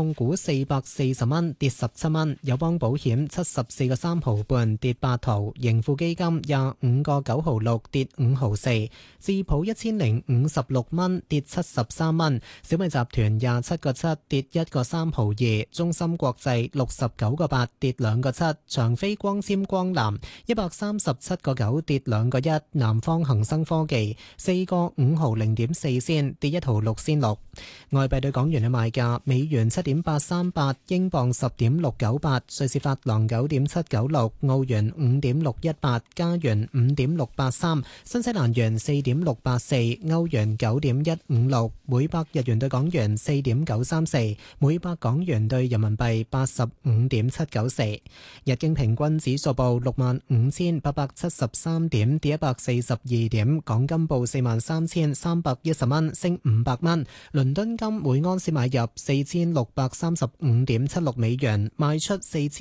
控股440蚊，跌17蚊；友邦保險74個3毫半，跌8毫；盈富基金25個9毫6，跌5毫4；智普1056蚊，跌73蚊；小米集團27個7，跌1個3毫2；中芯國際69個8，跌2個7；長飛光纖光纜137個9，跌2個1；南方恒生科技4個5毫0.4仙，跌1毫6仙6。外幣對港元嘅賣價：美元7.838，英鎊10.698，瑞士法郎9.796，澳元5.618，加元5.683，新西蘭元4.684，歐元9.156，每百日元對港元4.934，每百港元對人民幣85.794。日經平均指數報65,873點，跌142點。港金報43,310蚊，升500蚊。倫敦金每安士買入4635.76美元，賣出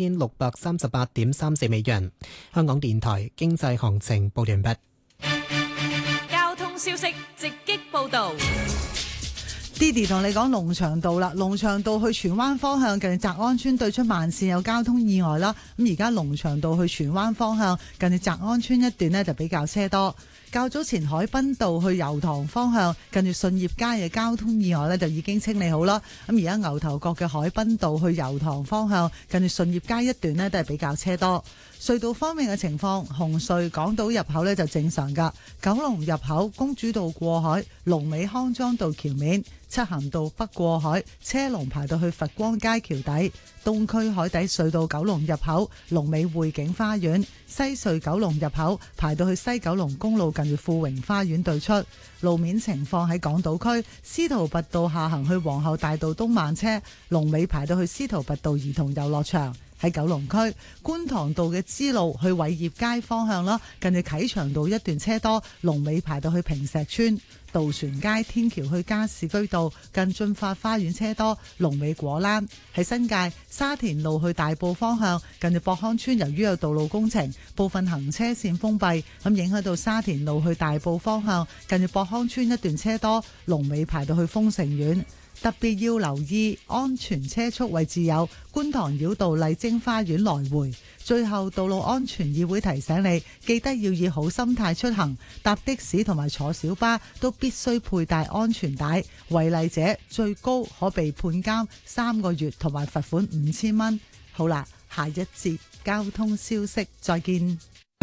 4638.34美元。香港電台經濟行情報完畢。 交通消息直擊報道。 Didi 同你講龍翔道啦，龍翔道去荃灣方向近澤安村對出慢線有交通意外啦。咁而家龍翔道去荃灣方向近住澤安村一段呢，就比較車多。較早前海濱道去油塘方向近住順業街嘅交通意外呢，就已經清理好啦。咁而家牛頭角嘅海濱道去油塘方向近住順業街一段呢，都係比較車多。隧道方面嘅情況，紅隧港島入口呢就正常㗎。九龍入口公主道過海，龍尾康莊道橋面，漆咸道北過海車龍排到去佛光街橋底。東區海底隧道九龍入口龍尾匯景花園，西隧九龍入口排到去西九龍公路近住富榮花園對出。路面情況喺港島區司徒拔道下行去皇后大道東慢車，龍尾排到去司徒拔道兒童遊樂場。喺九龍區觀塘道嘅支路去偉業街方向啦，近住啟祥道一段車多，龍尾排到去坪石村。渡船街天橋去加士居道近駿發花園車多，龍尾果欄。喺新界沙田路去大埔方向近住博康村，由於有道路工程，部分行車線封閉，咁影響到沙田路去大埔方向近住博康村一段車多，龍尾排到去豐盛苑。特別要留意安全車速位置有觀塘繞道麗晶花園來回。最後，道路安全議會提醒你，記得要以好心態出行，搭的士同埋坐小巴都必須佩戴安全帶，違例者最高可被判監3個月同埋罰款5000蚊。好啦，下一節交通消息再見。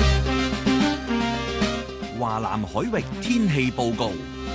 華南海域天氣報告。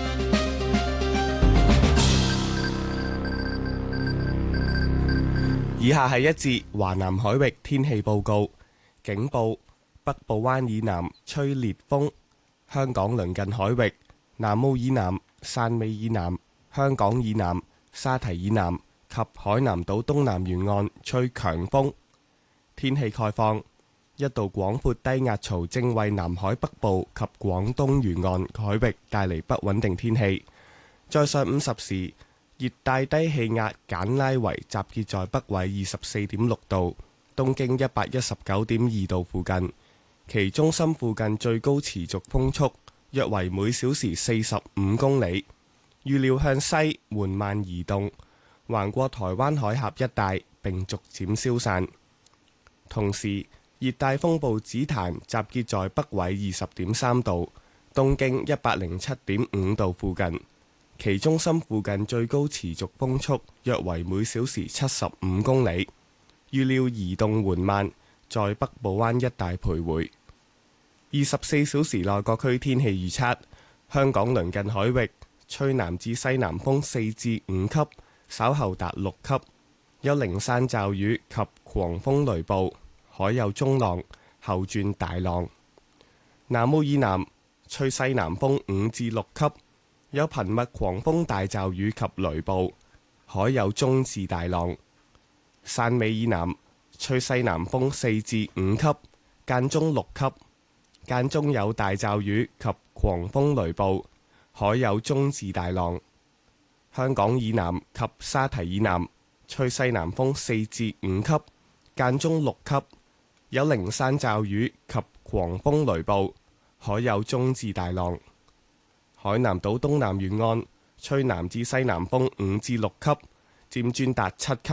以下係一節華南海域天氣報告。警報：北部灣以南吹烈風，香港鄰近海域、南澳以南、汕尾以南、香港以南、沙堤以南及海南島東南沿岸吹強風。天氣概況：一道廣闊低壓槽正為南海北部及廣東沿岸海域帶嚟不穩定天氣。在上午10時，熱帶低氣壓簡拉維集結在北緯24.6度、東經119.2度附近，其中心附近最高持續風速約為每小時45公里，預料向西緩慢移動，橫過台灣海峽一帶並逐漸消散。同時，熱帶風暴紫檀集結在北緯20.3度、東經107.5度附近，其中心附近最高持續風速約為每小時75公里，預料移動緩慢，在北部灣一帶徘徊。24小時內各區天氣預測：香港鄰近海域吹南至西南風4至5級，稍後達6級，有零散驟雨及狂風雷暴，海有中浪，後轉大浪。南澳以南吹西南風5至6級，有頻密狂風大驟雨及雷暴，海有中至大浪。汕尾以南吹西南風4至5級，間中6級，間中有大驟雨及狂風雷暴，海有中至大浪。香港以南及沙堤以南吹西南風4至5級，間中6級，有零散驟雨及狂風雷暴，海有中至大浪。海南島東南沿岸吹南至西南風5至6級，漸轉達7級，